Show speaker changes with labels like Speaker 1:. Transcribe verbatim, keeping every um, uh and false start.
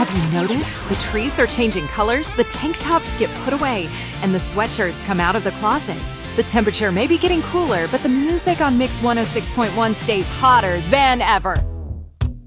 Speaker 1: Have you noticed? The trees are changing colors, the tank tops get put away, and the sweatshirts come out of the closet. The temperature may be getting cooler, but the music on Mix one oh six point one stays hotter than ever.